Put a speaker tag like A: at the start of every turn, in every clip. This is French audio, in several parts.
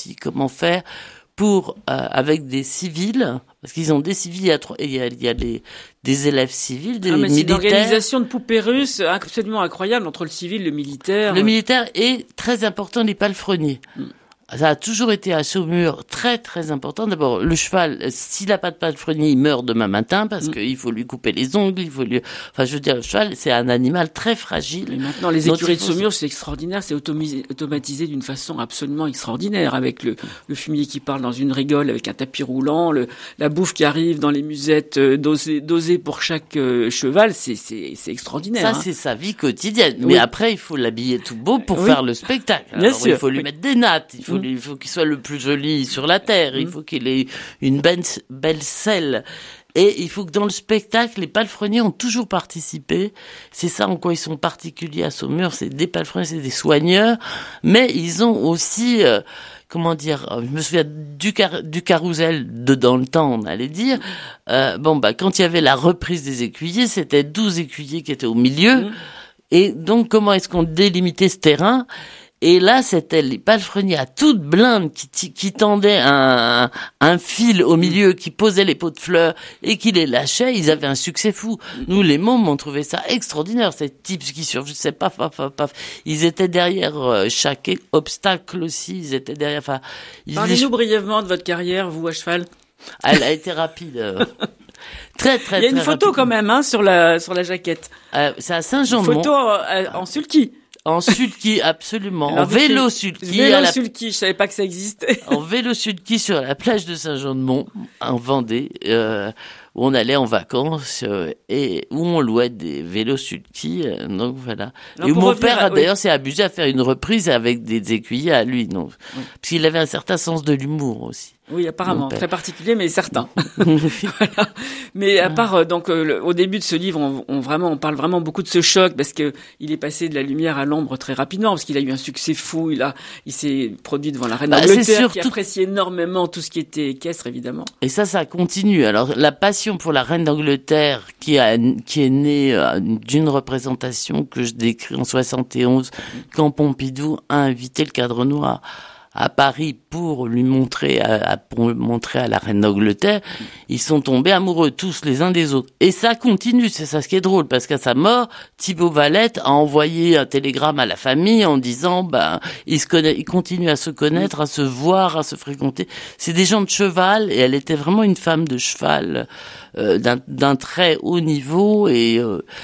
A: aussi comment faire pour avec des civils, parce qu'ils ont des civils, il y a des élèves civils, des militaires.
B: C'est une organisation de poupées russes absolument incroyable entre le civil, le militaire.
A: Le militaire est très important, les palefreniers. Ça a toujours été à Saumur très très important. D'abord, le cheval, s'il n'a pas de palefrenier, il meurt demain matin parce qu'il faut lui couper les ongles, enfin, je veux dire, le cheval, c'est un animal très fragile.
B: Et maintenant, les écuries de Saumur, c'est extraordinaire, c'est automatisé d'une façon absolument extraordinaire, avec le fumier qui parle dans une rigole, avec un tapis roulant, la bouffe qui arrive dans les musettes dosée pour chaque cheval, c'est extraordinaire.
A: Ça, c'est sa vie quotidienne. Mais après, il faut l'habiller tout beau pour faire le spectacle.
B: Bien sûr.
A: Il faut lui mettre des nattes, il faut qu'il soit le plus joli sur la terre, il faut qu'il ait une belle selle. Et il faut que dans le spectacle, les palefreniers ont toujours participé. C'est ça en quoi ils sont particuliers à Saumur, c'est des palefreniers, c'est des soigneurs, mais ils ont aussi, je me souviens du carrousel de dans le temps, on allait dire. Quand il y avait la reprise des écuyers, c'était 12 écuyers qui étaient au milieu. Et donc, comment est-ce qu'on délimitait ce terrain? Et là, c'était les palefreniers à toute blinde qui tendaient un fil au milieu, qui posaient les pots de fleurs et qui les lâchaient. Ils avaient un succès fou. Nous, les mômes, on trouvait ça extraordinaire. Ces types qui surgissaient, paf. Ils étaient derrière chaque obstacle aussi. Ils étaient derrière. Enfin,
B: parlez-nous brièvement de votre carrière, vous à cheval.
A: Elle a été rapide. Très, très,
B: il y a une photo
A: rapide.
B: quand même, sur la jaquette.
A: C'est à Saint-Jean-de-Mont.
B: Une photo en sulky.
A: En sulky, absolument.
B: Alors,
A: en vélo sulky.
B: Sulky, je savais pas que ça existait.
A: En vélo sulky sur la plage de Saint-Jean-de-Mont, en Vendée, où on allait en vacances, et où on louait des vélos sulky, donc voilà.
B: Alors,
A: et où mon père, d'ailleurs, s'est amusé à faire une reprise avec des écuyers à lui, non. Parce qu'il avait un certain sens de l'humour aussi.
B: Oui, apparemment, très particulier, mais certain. Voilà. Mais à part, au début de ce livre, on parle vraiment beaucoup de ce choc, parce que il est passé de la lumière à l'ombre très rapidement, parce qu'il a eu un succès fou, il s'est produit devant la reine d'Angleterre, qui appréciait énormément tout ce qui était équestre, évidemment.
A: Et ça continue. Alors, la passion pour la reine d'Angleterre, qui est née d'une représentation que je décris en 71, quand Pompidou a invité le Cadre Noir à Paris pour lui montrer à la reine d'Angleterre, ils sont tombés amoureux tous les uns des autres. Et ça continue, c'est ça ce qui est drôle, parce qu'à sa mort, Thibaut Valette a envoyé un télégramme à la famille en disant, ils continuent à se connaître, à se voir, à se fréquenter. C'est des gens de cheval, et elle était vraiment une femme de cheval, d'un très haut niveau, et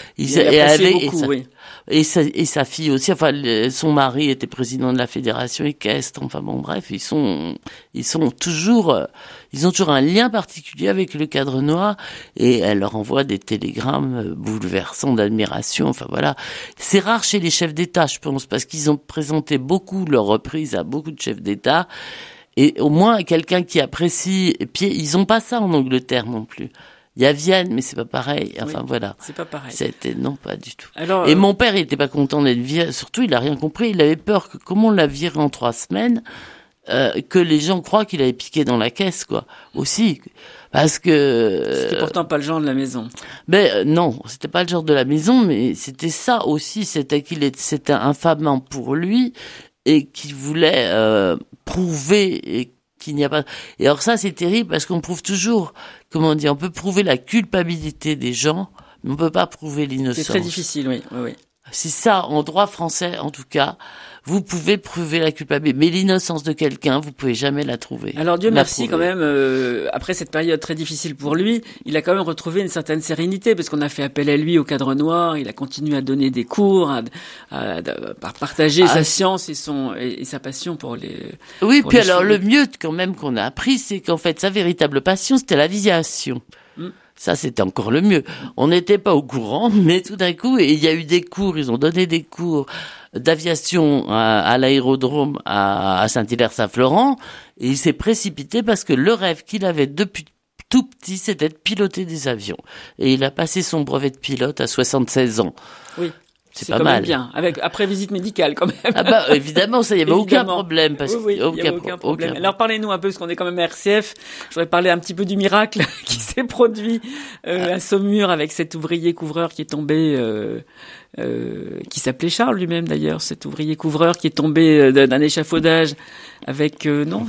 A: sa fille aussi, enfin, son mari était président de la fédération équestre, enfin bon, bref, ils ont toujours un lien particulier avec le Cadre Noir, et elle leur envoie des télégrammes bouleversants d'admiration, enfin voilà. C'est rare chez les chefs d'État, je pense, parce qu'ils ont présenté beaucoup leur reprise à beaucoup de chefs d'État, et au moins quelqu'un qui apprécie, et puis ils ont pas ça en Angleterre non plus. Il y a Vienne, mais c'est pas pareil. Enfin, voilà.
B: C'est pas pareil.
A: Non, pas du tout.
B: Alors,
A: et mon père, il était pas content d'être viré. Surtout, il a rien compris. Il avait peur que, comme on l'a viré en 3 semaines, que les gens croient qu'il avait piqué dans la caisse, quoi. Aussi. Parce que...
B: C'était pourtant pas le genre de la maison.
A: Non, c'était pas le genre de la maison, mais c'était ça aussi. C'était infamant pour lui, et qu'il voulait, prouver, qu'il n'y a pas... Et alors ça, c'est terrible, parce qu'on prouve toujours, on peut prouver la culpabilité des gens, mais on peut pas prouver l'innocence.
B: C'est très difficile, oui.
A: C'est ça, en droit français, en tout cas, vous pouvez prouver la culpabilité, mais l'innocence de quelqu'un, vous pouvez jamais la trouver.
B: Alors Dieu merci quand même, après cette période très difficile pour lui, il a quand même retrouvé une certaine sérénité, parce qu'on a fait appel à lui au Cadre Noir, il a continué à donner des cours, à partager sa science et sa passion pour les...
A: Oui,
B: pour
A: puis
B: les
A: alors
B: chevaux.
A: le mieux quand même qu'on a appris, c'est qu'en fait, sa véritable passion, c'était l'aviation. Ça, c'était encore le mieux. On n'était pas au courant, mais tout d'un coup, il y a eu des cours, ils ont donné des cours d'aviation à l'aérodrome à Saint-Hilaire-Saint-Florent, et il s'est précipité parce que le rêve qu'il avait depuis tout petit, c'était de piloter des avions. Et il a passé son brevet de pilote à 76 ans.
B: Oui.
A: C'est
B: C'est
A: pas
B: quand
A: mal.
B: même bien, après visite médicale quand même.
A: Ah bah évidemment, ça, il y avait aucun problème.
B: Oui, il y avait aucun problème. Alors parlez-nous un peu, parce qu'on est quand même à RCF. Je voudrais parler un petit peu du miracle qui s'est produit à Saumur avec cet ouvrier couvreur qui est tombé, qui s'appelait Charles lui-même d'ailleurs, cet ouvrier couvreur qui est tombé d'un échafaudage avec non.